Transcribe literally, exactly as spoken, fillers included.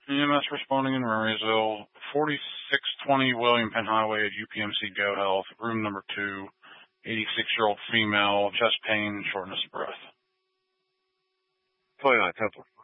E M S responding in Murraysville, forty-six twenty William Penn Highway at U P M C Go Health, room number two, eighty-six-year-old female, chest pain, shortness of breath. twenty-nine, Templar.